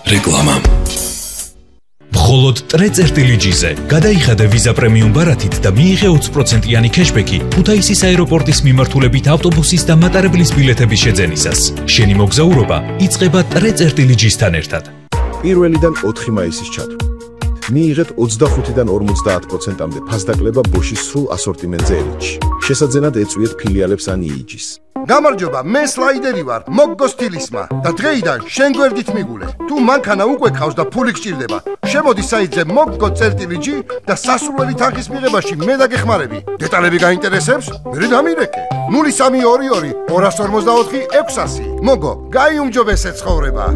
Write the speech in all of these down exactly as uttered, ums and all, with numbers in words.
რეკლამა. მხოლოდ ტრე წერტილი ჯიზე გადაიხადე ვიზა პრემიუმ ბარათით და მიიღე ოცი პროცენტიანი ქეშბექი ქუთაისის აეროპორტის მიმართულებით ავტობუსის და მატარებლის ბილეთების შეძენისას. შენი მოგზაურობა იწყება ტრე წერტილი ჯისთან ერთად. პირველიდან ოთხი მაისის ჩათვლით. მიიღეთ ოცდახუთიდან ორმოცდაათ პროცენტამდე ფასდაკლება ბოშის სრულ ასორტიმენტზე ელჩი. შესაძენად ეწვიეთ ფილიალებს ან იიჯის. გამარჯობა, მე სლაიდერი ვარ, მოგგო სტილისმა და დღეიდან შენ გვერდით მიგულე. თუ მანქანა უკვე ყავს და ფული გჭირდება, შემოდი საიტზე მოგგო წერტილი ჯი და სასურველი თანხის მიღებაში მე დაგეხმარები. დეტალები გაინტერესებს? მე დამირეკე. ნული სამი ორი ორი ორას ორმოცდაოთხი ექვსასი. მოგო, გაიუმჯობესე ცხოვრება.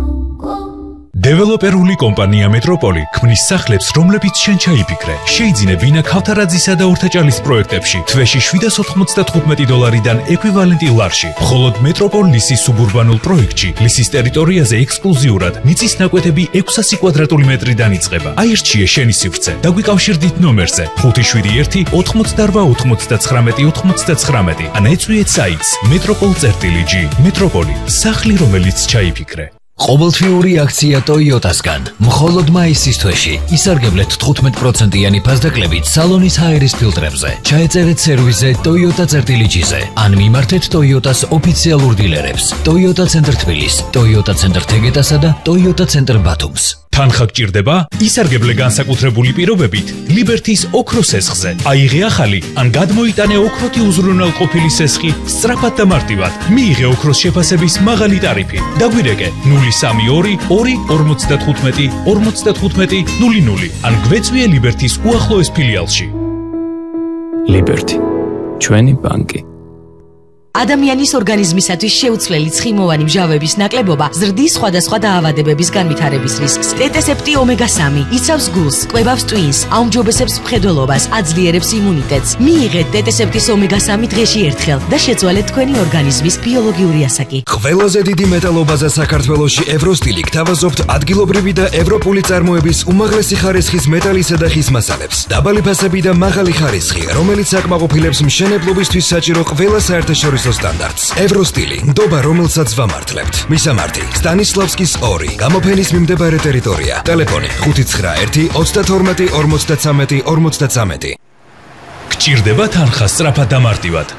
დეველოპერული კომპანია მეტროპოლი ქმნის სახლებს, რომლებიც შენ ჩაიფიქრე. შეიძინე ვინა ქავთარაძისა და ორთაჭალის პროექტებში თვეში შვიდას ოთხმოცდათხუთმეტი დოლარიდან ეკვივალენტი ლარში. მხოლოდ მეტროპოლ ლისის სუბურბანულ პროექტში ლისის ტერიტორიაზე ექსკლუზიურად მიწის ნაკვეთები ექვსასი კვადრატული მეტრიდან იწყება. აირჩიე შენი სივრცე. დაგვიკავშირდით ნომერზე ხუთი შვიდი ერთი ოთხმოცდარვა ოთხმოცდაცხრამეტი ოთხმოცდაცხრამეტი. ან ეწვიეთ საიტს მეტროპოლ წერტილი ჯი. მეტროპოლი, სახლი, რომელიც ჩაიფიქრე. ყოველთვიური აქცია ტოიოტასგან. მხოლოდ მაისის თვეში ისარგებლეთ თხუთმეტ პროცენტიანი ფასდაკლებით სალონის ჰაერის ფილტრებზე. ჩაეწერეთ სერვისზე ტოიოტა წერტილი ჯიზე. ან მიმართეთ ტოიოტას ოფიციალურ დილერებს. ტოიოტა ცენტრ თბილის, ტოიოტა ცენტრ თეგეტასა და ტოიოტა ცენტრ ბათუმს. თანხა გჭირდება? ისარგებლე განსაკუთრებული პირობებით ლიბერთის ოქროს სესხზე. აიღე ახალი ან გადმოიტანე ოქროთი უზრუნველყოფილი სესხი სწრაფად და მარტივად. მიიღე ოქროს შეფასების მაღალი ტარიფი. დაგვირეკე ნული სამი ორი ორი ორმოცდათხუთმეტი ორმოცდათხუთმეტი ნული ნული ან გვეწვიე ლიბერთის უახლოეს ფილიალში. ლიბერთი, ჩვენი ბანკი. ადამიანის ორგანიზმისათვის შეუცვლელი ცხიმოვანი მჟავების ნაკლებობა ზრდის სხვადასხვა დაავადებების განვითარების რისკს. ტეტესეპტი ომეგა სამი იცავს გულს, კვებავს ტვინს, აუმჯობესებს მხედველობას, აძლიერებს იმუნიტეტს. მიიღეთ ტეტესეპტის ომეგა სამი დღეში ერთხელ და შეცვალეთ თქვენი ორგანიზმის ბიოლოგიური ასაკი. ყველაზე დიდი მეტალობაზე საქართველოში ევროსტილი გთავაზობთ ადგილობრივი და ევროპული წარმოების უმაღლესი ხარისხის მეტალისა და ხის მასალებს. დაბალი ფასები და მაღალი ხარისხი, რომელიც საკმაყოფილებს მშენებლობისთვის საჭირო ყველა საერთაშორისო სტანდარტს. ევროსტილი, ნდობა, რომელსაც ვამართლებთ. მისამართი: სტანისლავსკის ორი, გამოფენის მიმდებარე ტერიტორია. ტელეფონი ხუთი ცხრა ერთი ოცდათორმეტი ორმოცდაცამეტი ორმოცდაცამეტი. გჭირდება თანხა სწრაფად და მარტივად.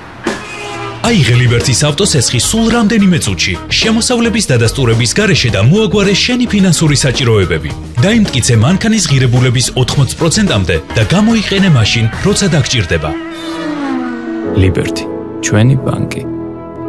აიღე ლიბერთის ავტოსესხი სულ რამდენიმე წუთში. შემოსავლების დადასტურების გარეშე და მოაგვარე შენი ფინანსური საჭიროებები. დაიმტკიცე მანქანის ღირებულების ოთხმოცი პროცენტამდე და გამოიყენე მაშინ, როცა დაგჭირდება. ლიბერთი, ჩვენი ბანკი.